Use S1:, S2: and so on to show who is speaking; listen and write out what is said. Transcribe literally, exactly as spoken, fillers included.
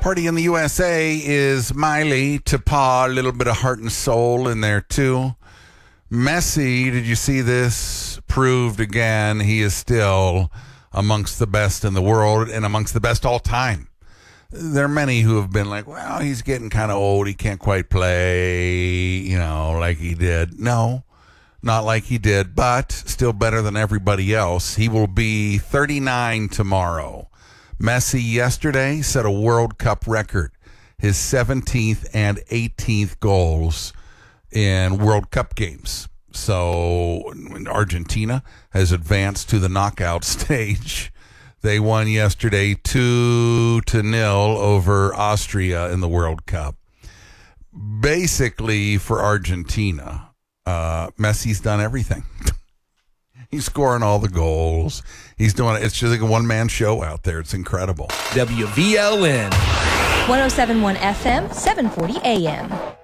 S1: Party in the U S A is Miley to Pa, a little bit of heart and soul in there too. Messi, did you see this? Proved again he is still amongst the best in the world and amongst the best all time. There are many who have been like, well, he's getting kind of old. He can't quite play, you know, like he did. No, not like he did, but still better than everybody else. He will be thirty-nine tomorrow. Messi yesterday set a World Cup record, his seventeenth and eighteenth goals in World Cup games. So Argentina has advanced to the knockout stage. They won yesterday two to nil over Austria in the World Cup. Basically, for Argentina, uh, Messi's done everything. He's scoring all the goals. He's doing it. It's just like a one-man show out there. It's incredible.
S2: W V L N.
S3: one oh seven point one F M, seven forty A M.